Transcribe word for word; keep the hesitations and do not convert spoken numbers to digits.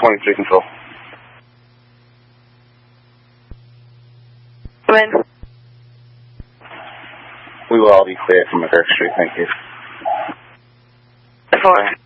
twenty-three control. Come in. We will all be clear from McGurk Street, thank you. four.